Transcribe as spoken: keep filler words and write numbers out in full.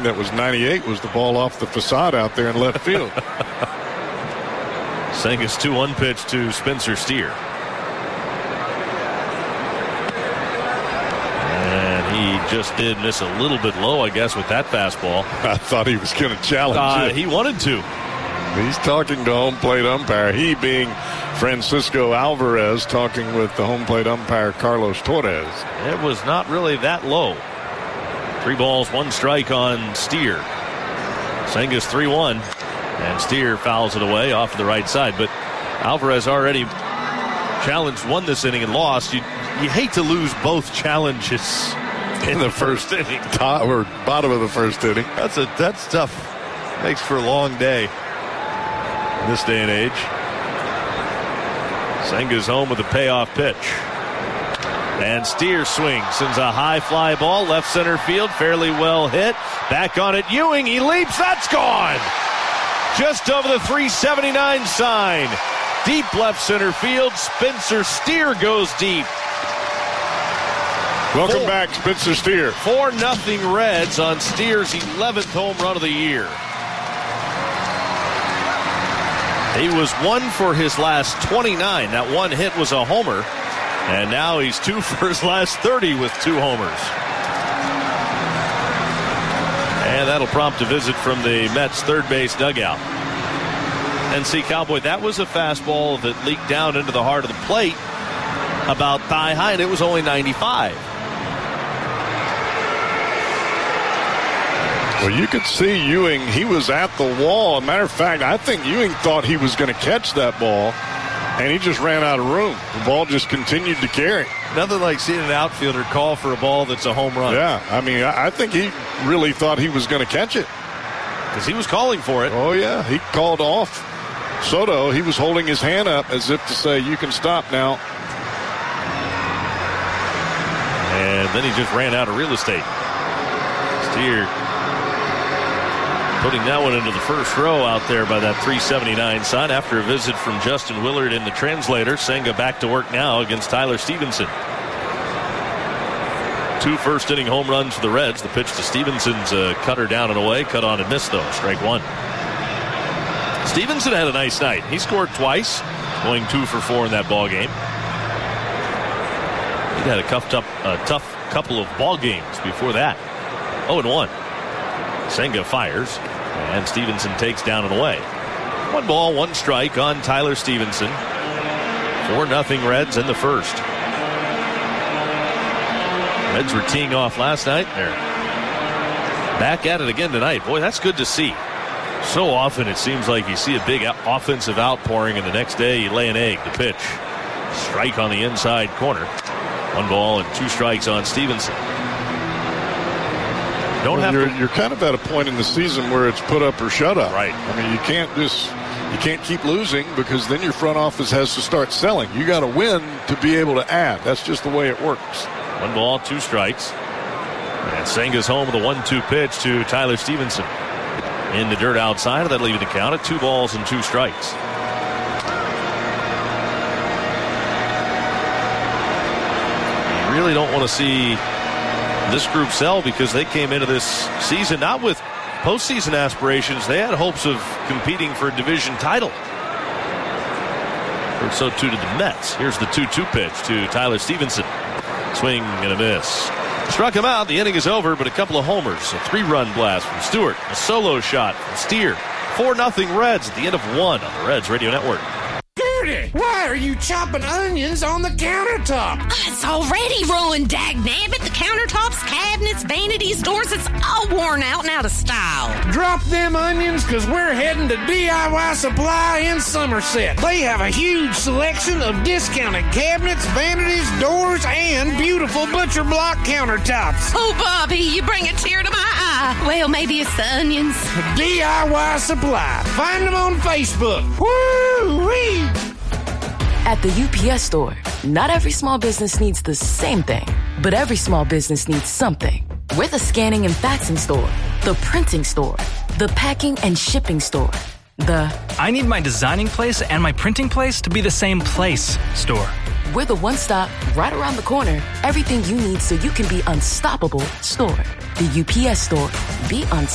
that was ninety-eight was the ball off the facade out there in left field. Senga's two one pitch to Spencer Steer. And he just did miss a little bit low, I guess, with that fastball. I thought he was going to challenge uh, it. He wanted to. He's talking to home plate umpire. He being Francisco Alvarez, talking with the home plate umpire Carlos Torres. It was not really that low. Three balls, one strike on Steer. Senga's three one, and Steer fouls it away off to the right side. But Alvarez already challenged one this inning and lost. You, you hate to lose both challenges in the first inning, top or bottom of the first inning. That's a that's tough. Makes for a long day in this day and age. Senga's home with a payoff pitch. And Steer swings, sends a high fly ball, left center field, fairly well hit. Back on it, Ewing, he leaps, that's gone! Just over the three seventy-nine sign. Deep left center field, Spencer Steer goes deep. Welcome Four, back, Spencer Steer. four nothing Reds on Steer's eleventh home run of the year. He was one for his last twenty-nine. That one hit was a homer. And now he's two for his last thirty with two homers. And that'll prompt a visit from the Mets third base dugout. And see, Cowboy, that was a fastball that leaked down into the heart of the plate about thigh high, and it was only ninety-five. Well, you could see Ewing. He was at the wall. As a matter of fact, I think Ewing thought he was going to catch that ball, and he just ran out of room. The ball just continued to carry. Nothing like seeing an outfielder call for a ball that's a home run. Yeah, I mean, I think he really thought he was going to catch it. Because he was calling for it. Oh, yeah. He called off Soto. He was holding his hand up as if to say, you can stop now. And then he just ran out of real estate. Steer putting that one into the first row out there by that three seventy-nine sign after a visit from Justin Willard in the translator. Senga back to work now against Tyler Stevenson. Two first inning home runs for the Reds. The pitch to Stevenson's a cutter down and away. Cut on and missed though. Strike one. Stevenson had a nice night. He scored twice, going two for four in that ball game. He'd had a tough, tough, uh, tough couple of ball games before that. oh and one. Senga fires, and Stevenson takes down and away. One ball, one strike on Tyler Stevenson. four nothing Reds in the first. Reds were teeing off last night. They're back at it again tonight. Boy, that's good to see. So often it seems like you see a big offensive outpouring, and the next day you lay an egg. The pitch. Strike on the inside corner. One ball and two strikes on Stevenson. Don't well, have you're, to... you're kind of at a point in the season where it's put up or shut up. Right. I mean, you can't just you can't keep losing, because then your front office has to start selling. You got to win to be able to add. That's just the way it works. One ball, two strikes. And Senga's home with a one two pitch to Tyler Stevenson. In the dirt outside, that'll leave the count at two balls and two strikes. You really don't want to see this group sell, because they came into this season not with postseason aspirations. They had hopes of competing for a division title. Or so too did the Mets. Here's the two two pitch to Tyler Stevenson. Swing and a miss. Struck him out. The inning is over, but a couple of homers. A three-run blast from Stewart. A solo shot from Steer. four nothing Reds at the end of one on the Reds Radio Network. Gertie, why are you chopping onions on the countertop? It's already ruined, dagnabbit. The countertops, cabinets, vanities, doors, it's all worn out and out of style. Drop them onions, because we're heading to D I Y Supply in Somerset. They have a huge selection of discounted cabinets, vanities, doors, and beautiful butcher block countertops. Oh, Bobby, you bring a tear to my eye. Well, maybe it's the onions. D I Y Supply. Find them on Facebook. Woo-wee! At the U P S Store, not every small business needs the same thing, but every small business needs something. We're the scanning and faxing store, the printing store, the packing and shipping store, the I need my designing place and my printing place to be the same place store. We're the one-stop, right around the corner, everything you need so you can be unstoppable store. The U P S Store. Be unstoppable.